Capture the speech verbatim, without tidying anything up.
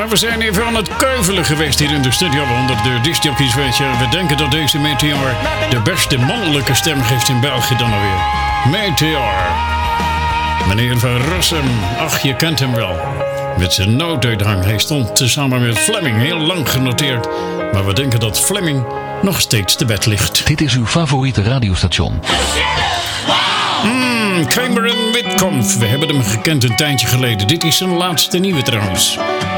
Ja, we zijn even aan het keuvelen geweest hier in de studio onder de discjockeys, weet je. We denken dat deze Meteor de beste mannelijke stem geeft in België dan alweer. Meteor. Meneer Van Rossum, ach, je kent hem wel. Met zijn nooduithang. Hij stond samen met Fleming heel lang genoteerd. Maar we denken dat Fleming nog steeds te bed ligt. Dit is uw favoriete radiostation. Mmm, Cameron Whitcomb. We hebben hem gekend een tijdje geleden. Dit is zijn laatste nieuwe trouwens.